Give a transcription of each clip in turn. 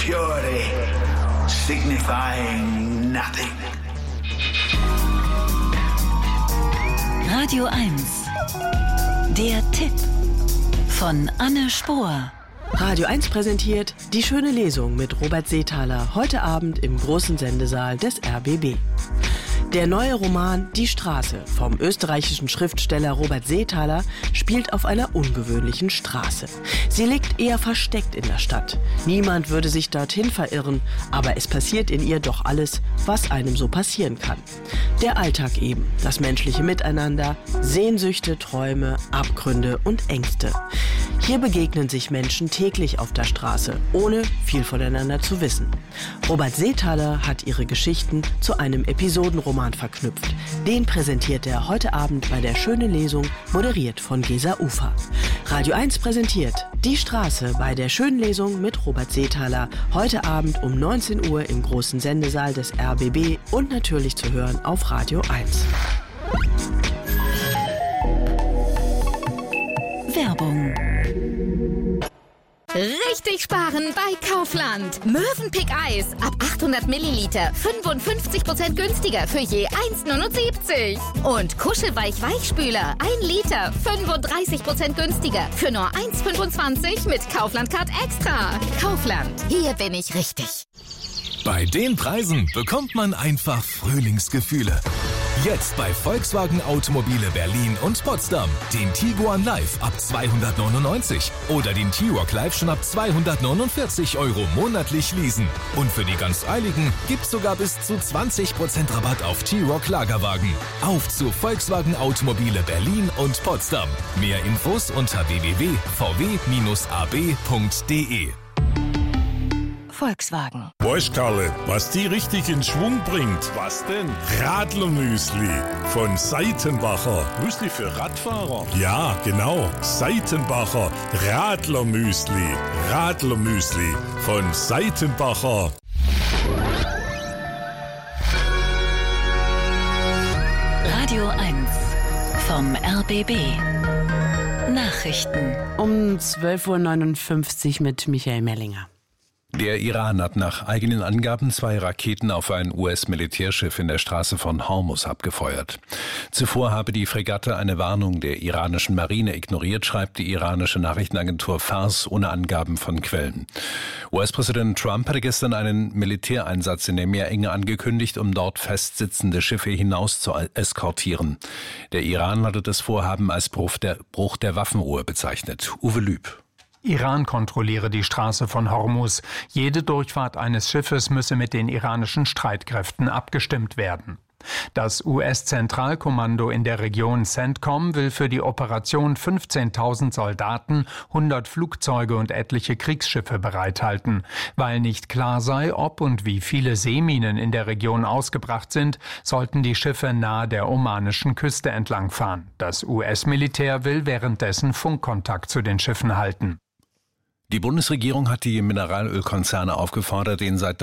purity, signifying nothing. Radio 1. Der Tipp von Anne Spohr. Radio 1 präsentiert Die schöne Lesung mit Robert Seethaler heute Abend im großen Sendesaal des RBB. Der neue Roman Die Straße vom österreichischen Schriftsteller Robert Seethaler spielt auf einer ungewöhnlichen Straße. Sie liegt eher versteckt in der Stadt. Niemand würde sich dorthin verirren, aber es passiert in ihr doch alles, was einem so passieren kann. Der Alltag eben, das menschliche Miteinander, Sehnsüchte, Träume, Abgründe und Ängste. Hier begegnen sich Menschen täglich auf der Straße, ohne viel voneinander zu wissen. Robert Seethaler hat ihre Geschichten zu einem Episodenroman verknüpft. Den präsentiert er heute Abend bei der schönen Lesung, moderiert von Gesa Ufer. Radio 1 präsentiert Die Straße bei der schönen Lesung mit Robert Seethaler heute Abend um 19 Uhr im großen Sendesaal des RBB und natürlich zu hören auf Radio 1. Werbung. Richtig sparen bei Kaufland. Mövenpick Eis ab 800 Milliliter 55% günstiger für je 1,79. Und Kuschelweich Weichspüler 1 Liter 35% günstiger für nur 1,25 mit Kaufland Card Extra. Kaufland, hier bin ich richtig. Bei den Preisen bekommt man einfach Frühlingsgefühle. Jetzt bei Volkswagen Automobile Berlin und Potsdam. Den Tiguan Live ab 299 oder den T-Roc Live schon ab 249 € monatlich leasen. Und für die ganz Eiligen gibt's sogar bis zu 20% Rabatt auf T-Roc Lagerwagen. Auf zu Volkswagen Automobile Berlin und Potsdam. Mehr Infos unter www.vw-ab.de. Volkswagen. Weißt Karle, was die richtig in Schwung bringt? Was denn? Radlermüsli von Seitenbacher. Müsli für Radfahrer? Ja, genau. Seitenbacher Radlermüsli. Radlermüsli von Seitenbacher. Radio 1 vom RBB. Nachrichten. Um 12.59 Uhr mit Michael Mellinger. Der Iran hat nach eigenen Angaben 2 Raketen auf ein US-Militärschiff in der Straße von Hormuz abgefeuert. Zuvor habe die Fregatte eine Warnung der iranischen Marine ignoriert, schreibt die iranische Nachrichtenagentur Fars ohne Angaben von Quellen. US-Präsident Trump hatte gestern einen Militäreinsatz in der Meerenge angekündigt, um dort festsitzende Schiffe hinaus zu eskortieren. Der Iran hatte das Vorhaben als Bruch der Waffenruhe bezeichnet. Uwe Lüb. Iran kontrolliere die Straße von Hormuz. Jede Durchfahrt eines Schiffes müsse mit den iranischen Streitkräften abgestimmt werden. Das US-Zentralkommando in der Region CENTCOM will für die Operation 15.000 Soldaten, 100 Flugzeuge und etliche Kriegsschiffe bereithalten. Weil nicht klar sei, ob und wie viele Seeminen in der Region ausgebracht sind, sollten die Schiffe nahe der omanischen Küste entlangfahren. Das US-Militär will währenddessen Funkkontakt zu den Schiffen halten. Die Bundesregierung hat die Mineralölkonzerne aufgefordert, den seit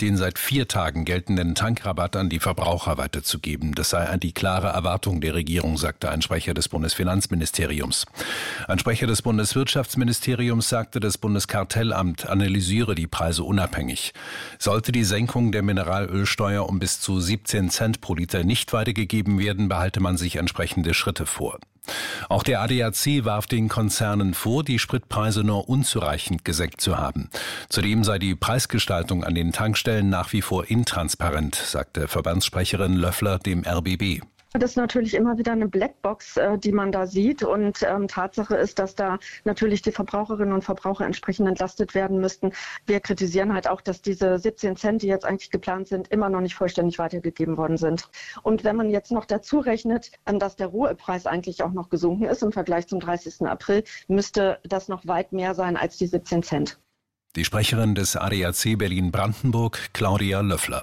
4 Tagen geltenden Tankrabatt an die Verbraucher weiterzugeben. Das sei die klare Erwartung der Regierung, sagte ein Sprecher des Bundesfinanzministeriums. Ein Sprecher des Bundeswirtschaftsministeriums sagte, das Bundeskartellamt analysiere die Preise unabhängig. Sollte die Senkung der Mineralölsteuer um bis zu 17 Cent pro Liter nicht weitergegeben werden, behalte man sich entsprechende Schritte vor. Auch der ADAC warf den Konzernen vor, die Spritpreise nur unzureichend gesenkt zu haben. Zudem sei die Preisgestaltung an den Tankstellen nach wie vor intransparent, sagte Verbandssprecherin Löffler dem RBB. Das ist natürlich immer wieder eine Blackbox, die man da sieht. Und Tatsache ist, dass da natürlich die Verbraucherinnen und Verbraucher entsprechend entlastet werden müssten. Wir kritisieren halt auch, dass diese 17 Cent, die jetzt eigentlich geplant sind, immer noch nicht vollständig weitergegeben worden sind. Und wenn man jetzt noch dazu rechnet, dass der Rohölpreis eigentlich auch noch gesunken ist im Vergleich zum 30. April, müsste das noch weit mehr sein als die 17 Cent. Die Sprecherin des ADAC Berlin-Brandenburg, Claudia Löffler.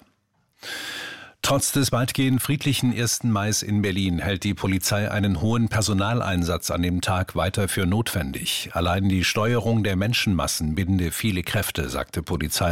Trotz des weitgehend friedlichen 1. Mai in Berlin hält die Polizei einen hohen Personaleinsatz an dem Tag weiter für notwendig. Allein die Steuerung der Menschenmassen binde viele Kräfte, sagte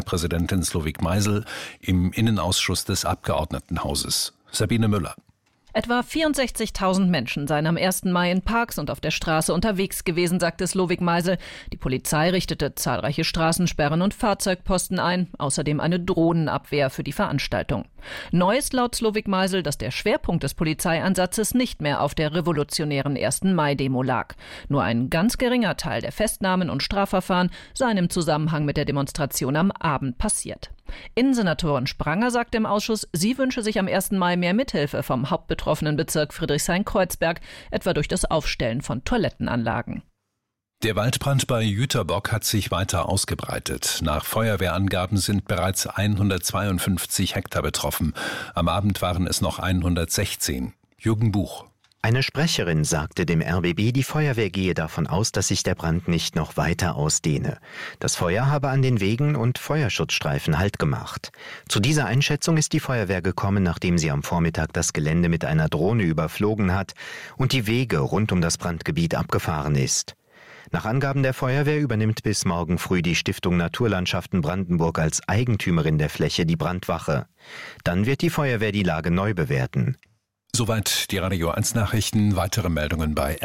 Polizeipräsidentin Slowik Meisel im Innenausschuss des Abgeordnetenhauses. Sabine Müller. Etwa 64.000 Menschen seien am 1. Mai in Parks und auf der Straße unterwegs gewesen, sagte Slowik Meisel. Die Polizei richtete zahlreiche Straßensperren und Fahrzeugposten ein, außerdem eine Drohnenabwehr für die Veranstaltung. Neu ist laut Slowik Meisel, dass der Schwerpunkt des Polizeieinsatzes nicht mehr auf der revolutionären 1. Mai-Demo lag. Nur ein ganz geringer Teil der Festnahmen und Strafverfahren seien im Zusammenhang mit der Demonstration am Abend passiert. Innensenatorin Spranger sagte im Ausschuss, sie wünsche sich am 1. Mai mehr Mithilfe vom hauptbetroffenen Bezirk Friedrichshain-Kreuzberg, etwa durch das Aufstellen von Toilettenanlagen. Der Waldbrand bei Jüterbock hat sich weiter ausgebreitet. Nach Feuerwehrangaben sind bereits 152 Hektar betroffen. Am Abend waren es noch 116. Jürgen Buch. Eine Sprecherin sagte dem RBB, die Feuerwehr gehe davon aus, dass sich der Brand nicht noch weiter ausdehne. Das Feuer habe an den Wegen und Feuerschutzstreifen Halt gemacht. Zu dieser Einschätzung ist die Feuerwehr gekommen, nachdem sie am Vormittag das Gelände mit einer Drohne überflogen hat und die Wege rund um das Brandgebiet abgefahren ist. Nach Angaben der Feuerwehr übernimmt bis morgen früh die Stiftung Naturlandschaften Brandenburg als Eigentümerin der Fläche die Brandwache. Dann wird die Feuerwehr die Lage neu bewerten. Soweit die Radio 1 Nachrichten. Weitere Meldungen bei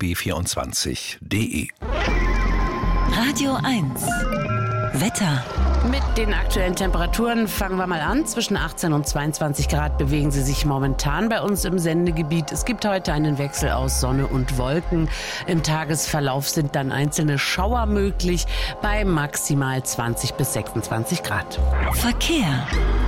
rbb24.de. Radio 1 Wetter. Mit den aktuellen Temperaturen fangen wir mal an. Zwischen 18 und 22 Grad bewegen sie sich momentan bei uns im Sendegebiet. Es gibt heute einen Wechsel aus Sonne und Wolken. Im Tagesverlauf sind dann einzelne Schauer möglich bei maximal 20 bis 26 Grad. Verkehr.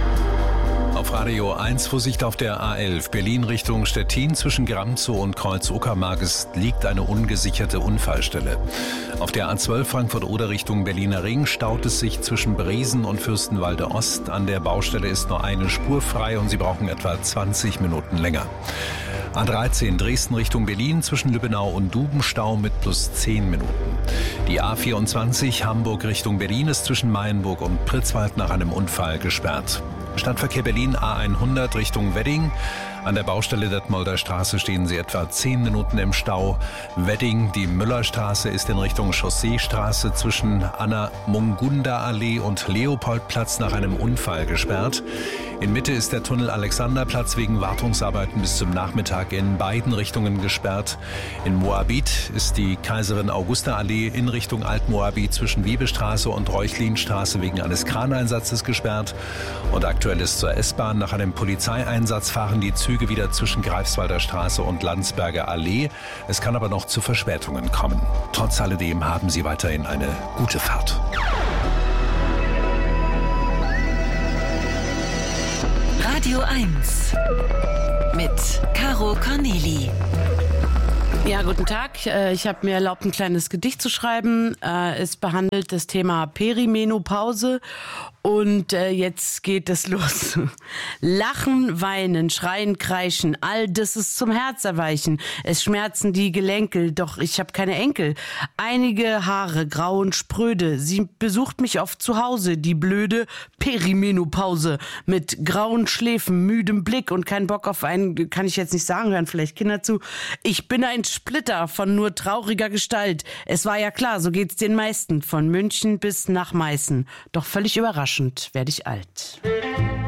Auf Radio 1 Vorsicht auf der A11 Berlin Richtung Stettin zwischen Gramzow und Kreuz-Uckermark liegt eine ungesicherte Unfallstelle. Auf der A12 Frankfurt-Oder Richtung Berliner Ring staut es sich zwischen Bresen und Fürstenwalde Ost. An der Baustelle ist nur eine Spur frei und Sie brauchen etwa 20 Minuten länger. A13 Dresden Richtung Berlin zwischen Lübbenau und Dubenstau mit plus 10 Minuten. Die A24 Hamburg Richtung Berlin ist zwischen Mayenburg und Pritzwalk nach einem Unfall gesperrt. Stadtverkehr Berlin A100 Richtung Wedding. An der Baustelle Detmolder Straße stehen Sie etwa 10 Minuten im Stau. Wedding, die Müllerstraße ist in Richtung Chausseestraße zwischen Anna-Mungunda-Allee und Leopoldplatz nach einem Unfall gesperrt. In Mitte ist der Tunnel Alexanderplatz wegen Wartungsarbeiten bis zum Nachmittag in beiden Richtungen gesperrt. In Moabit ist die Kaiserin-Augusta-Allee in Richtung Alt-Moabit zwischen Wiebestraße und Reuchlinstraße wegen eines Kraneinsatzes gesperrt. Und aktuell ist zur S-Bahn nach einem Polizeieinsatz fahren die Züge wieder zwischen Greifswalder Straße und Landsberger Allee. Es kann aber noch zu Verspätungen kommen. Trotz alledem haben Sie weiterhin eine gute Fahrt. Radio 1 mit Caro Corneli. Ja, guten Tag. Ich habe mir erlaubt, ein kleines Gedicht zu schreiben. Es behandelt das Thema Perimenopause. Und jetzt geht es los. Lachen, weinen, schreien, kreischen, all das ist zum Herz erweichen. Es schmerzen die Gelenke, doch ich habe keine Enkel. Einige Haare grau und spröde. Sie besucht mich oft zu Hause, die blöde Perimenopause. Mit grauen Schläfen, müdem Blick und kein Bock auf einen, kann ich jetzt nicht sagen, hören vielleicht Kinder zu. Ich bin ein Splitter von nur trauriger Gestalt. Es war ja klar, so geht's den meisten, von München bis nach Meißen. Doch völlig überraschend werde ich alt.